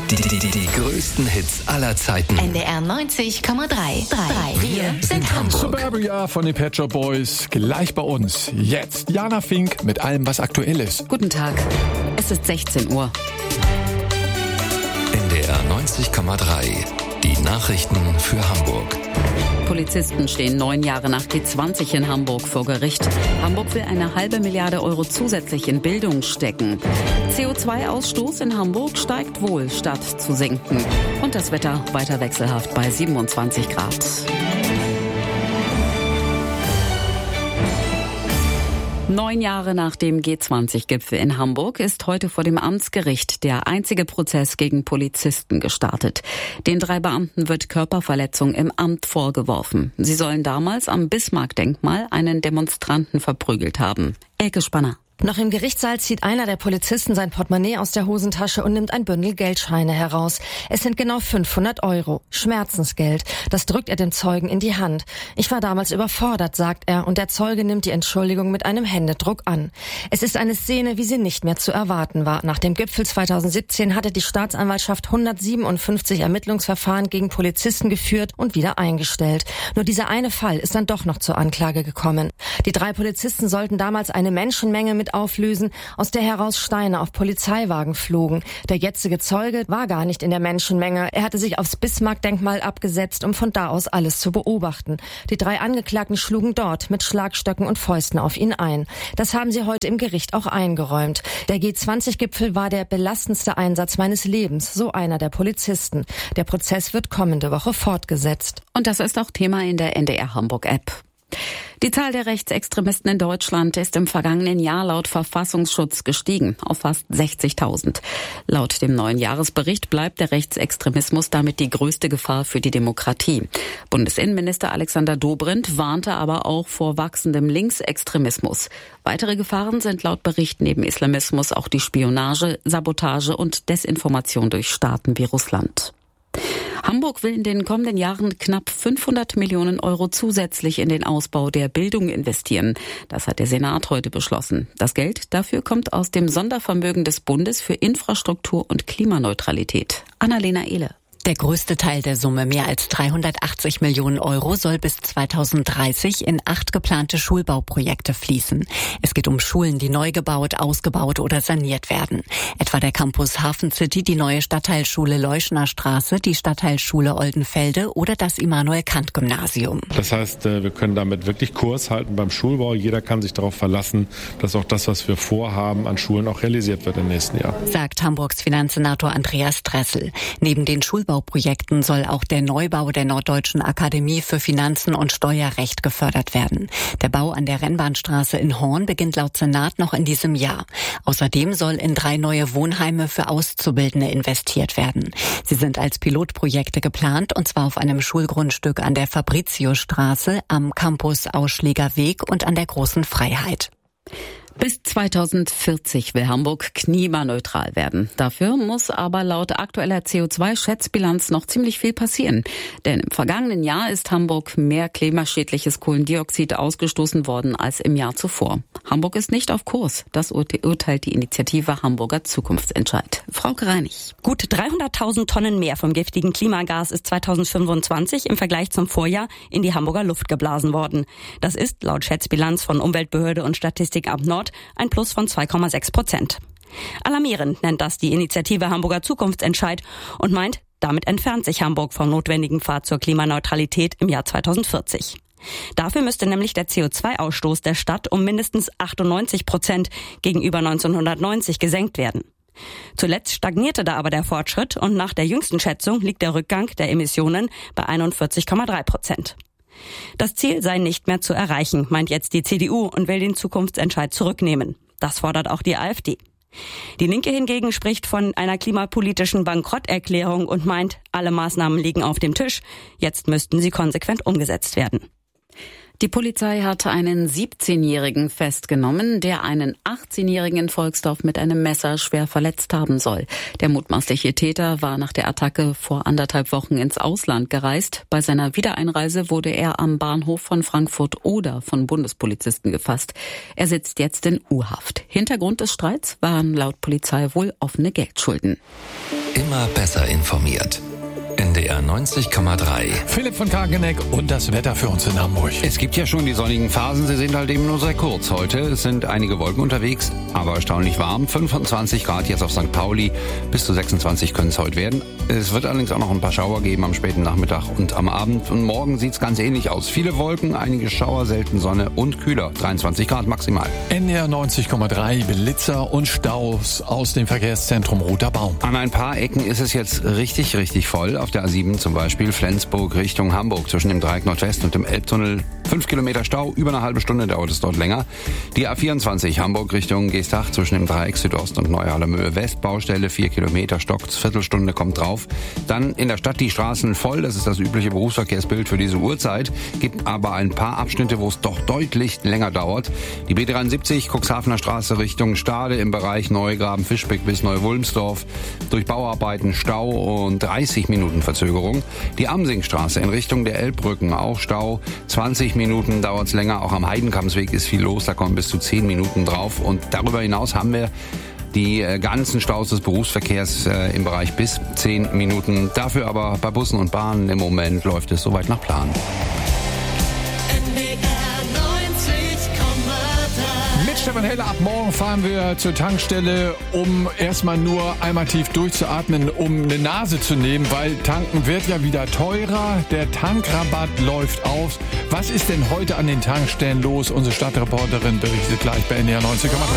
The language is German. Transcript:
Die größten Hits aller Zeiten. NDR 90,3. Wir sind Hamburg. Suburbia von den Pet Shop Boys. Gleich bei uns. Jetzt Jana Fink mit allem, was aktuell ist. Guten Tag. Es ist 16 Uhr. NDR 90,3. Die Nachrichten für Hamburg. Polizisten stehen 9 Jahre nach G20 in Hamburg vor Gericht. Hamburg will 1,5 Milliarde Euro zusätzlich in Bildung stecken. CO2-Ausstoß in Hamburg steigt wohl, statt zu sinken. Und das Wetter weiter wechselhaft bei 27 Grad. Neun Jahre nach dem G20-Gipfel in Hamburg ist heute vor dem Amtsgericht der einzige Prozess gegen Polizisten gestartet. Den 3 Beamten wird Körperverletzung im Amt vorgeworfen. Sie sollen damals am Bismarck-Denkmal einen Demonstranten verprügelt haben. Elke Spanner. Noch im Gerichtssaal zieht einer der Polizisten sein Portemonnaie aus der Hosentasche und nimmt ein Bündel Geldscheine heraus. Es sind genau 500 €. Schmerzensgeld. Das drückt er dem Zeugen in die Hand. Ich war damals überfordert, sagt er, und der Zeuge nimmt die Entschuldigung mit einem Händedruck an. Es ist eine Szene, wie sie nicht mehr zu erwarten war. Nach dem Gipfel 2017 hatte die Staatsanwaltschaft 157 Ermittlungsverfahren gegen Polizisten geführt und wieder eingestellt. Nur dieser eine Fall ist dann doch noch zur Anklage gekommen. Die 3 Polizisten sollten damals eine Menschenmenge mit auflösen, aus der heraus Steine auf Polizeiwagen flogen. Der jetzige Zeuge war gar nicht in der Menschenmenge. Er hatte sich aufs Bismarck-Denkmal abgesetzt, um von da aus alles zu beobachten. Die 3 Angeklagten schlugen dort mit Schlagstöcken und Fäusten auf ihn ein. Das haben sie heute im Gericht auch eingeräumt. Der G20-Gipfel war der belastendste Einsatz meines Lebens, so einer der Polizisten. Der Prozess wird kommende Woche fortgesetzt. Und das ist auch Thema in der NDR Hamburg-App. Die Zahl der Rechtsextremisten in Deutschland ist im vergangenen Jahr laut Verfassungsschutz gestiegen auf fast 60.000. Laut dem neuen Jahresbericht bleibt der Rechtsextremismus damit die größte Gefahr für die Demokratie. Bundesinnenminister Alexander Dobrindt warnte aber auch vor wachsendem Linksextremismus. Weitere Gefahren sind laut Bericht neben Islamismus auch die Spionage, Sabotage und Desinformation durch Staaten wie Russland. Hamburg will in den kommenden Jahren knapp 500 Millionen € zusätzlich in den Ausbau der Bildung investieren. Das hat der Senat heute beschlossen. Das Geld dafür kommt aus dem Sondervermögen des Bundes für Infrastruktur und Klimaneutralität. Annalena Ehle. Der größte Teil der Summe, mehr als 380 Millionen €, soll bis 2030 in 8 geplante Schulbauprojekte fließen. Es geht um Schulen, die neu gebaut, ausgebaut oder saniert werden. Etwa der Campus Hafen City, die neue Stadtteilschule Leuschner Straße, die Stadtteilschule Oldenfelde oder das Immanuel-Kant-Gymnasium. Das heißt, wir können damit wirklich Kurs halten beim Schulbau. Jeder kann sich darauf verlassen, dass auch das, was wir vorhaben, an Schulen auch realisiert wird im nächsten Jahr. Sagt Hamburgs Finanzsenator Andreas Dressel. Neben den Schulbauprojekten soll auch der Neubau der Norddeutschen Akademie für Finanzen und Steuerrecht gefördert werden. Der Bau an der Rennbahnstraße in Horn beginnt laut Senat noch in diesem Jahr. Außerdem soll in 3 neue Wohnheime für Auszubildende investiert werden. Sie sind als Pilotprojekte geplant, und zwar auf einem Schulgrundstück an der Fabritiusstraße, am Campus Ausschläger Weg und an der Großen Freiheit. Bis 2040 will Hamburg klimaneutral werden. Dafür muss aber laut aktueller CO2-Schätzbilanz noch ziemlich viel passieren. Denn im vergangenen Jahr ist Hamburg mehr klimaschädliches Kohlendioxid ausgestoßen worden als im Jahr zuvor. Hamburg ist nicht auf Kurs. Das urteilt die Initiative Hamburger Zukunftsentscheid. Frauke Reinig. Gut 300.000 Tonnen mehr vom giftigen Klimagas ist 2025 im Vergleich zum Vorjahr in die Hamburger Luft geblasen worden. Das ist laut Schätzbilanz von Umweltbehörde und Statistikamt Nord ein Plus von 2,6%. Alarmierend nennt das die Initiative Hamburger Zukunftsentscheid und meint, damit entfernt sich Hamburg vom notwendigen Pfad zur Klimaneutralität im Jahr 2040. Dafür müsste nämlich der CO2-Ausstoß der Stadt um mindestens 98% gegenüber 1990 gesenkt werden. Zuletzt stagnierte da aber der Fortschritt und nach der jüngsten Schätzung liegt der Rückgang der Emissionen bei 41,3%. Das Ziel sei nicht mehr zu erreichen, meint jetzt die CDU und will den Zukunftsentscheid zurücknehmen. Das fordert auch die AfD. Die Linke hingegen spricht von einer klimapolitischen Bankrotterklärung und meint, alle Maßnahmen liegen auf dem Tisch, jetzt müssten sie konsequent umgesetzt werden. Die Polizei hatte einen 17-Jährigen festgenommen, der einen 18-Jährigen in Volksdorf mit einem Messer schwer verletzt haben soll. Der mutmaßliche Täter war nach der Attacke vor 1,5 Wochen ins Ausland gereist. Bei seiner Wiedereinreise wurde er am Bahnhof von Frankfurt-Oder von Bundespolizisten gefasst. Er sitzt jetzt in U-Haft. Hintergrund des Streits waren laut Polizei wohl offene Geldschulden. Immer besser informiert. NDR 90,3. Philipp von Kageneck und das Wetter für uns in Hamburg. Es gibt ja schon die sonnigen Phasen, sie sind halt eben nur sehr kurz heute. Es sind einige Wolken unterwegs, aber erstaunlich warm. 25 Grad jetzt auf St. Pauli, bis zu 26 können es heute werden. Es wird allerdings auch noch ein paar Schauer geben am späten Nachmittag und am Abend. Und morgen sieht es ganz ähnlich aus. Viele Wolken, einige Schauer, selten Sonne und kühler. 23 Grad maximal. NDR 90,3, Blitzer und Staus aus dem Verkehrszentrum Roter Baum. An ein paar Ecken ist es jetzt richtig voll. Auf der A7 zum Beispiel, Flensburg Richtung Hamburg, zwischen dem Dreieck Nordwest und dem Elbtunnel. 5 Kilometer Stau, über eine halbe Stunde dauert es dort länger. Die A24 Hamburg Richtung Geestach, zwischen dem Dreieck Südost und Neuhaller-Mühe West, Baustelle, 4 Kilometer, stockt, Viertelstunde kommt drauf. Dann in der Stadt die Straßen voll, das ist das übliche Berufsverkehrsbild für diese Uhrzeit. Gibt aber ein paar Abschnitte, wo es doch deutlich länger dauert. Die B73, Cuxhavener Straße Richtung Stade im Bereich Neugraben, Fischbeck bis Neu-Wulmsdorf. Durch Bauarbeiten Stau und 30 Minuten Verzögerung. Die Amsingstraße in Richtung der Elbbrücken, auch Stau. 20 Minuten dauert es länger. Auch am Heidenkampsweg ist viel los, da kommen bis zu 10 Minuten drauf. Und darüber hinaus haben wir die ganzen Staus des Berufsverkehrs im Bereich bis 10 Minuten. Dafür aber bei Bussen und Bahnen im Moment läuft es soweit nach Plan. Mit Stefan Heller ab morgen fahren wir zur Tankstelle, um erstmal nur einmal tief durchzuatmen, um eine Nase zu nehmen, weil tanken wird ja wieder teurer. Der Tankrabatt läuft aus. Was ist denn heute an den Tankstellen los? Unsere Stadtreporterin berichtet gleich bei NDR 90,3.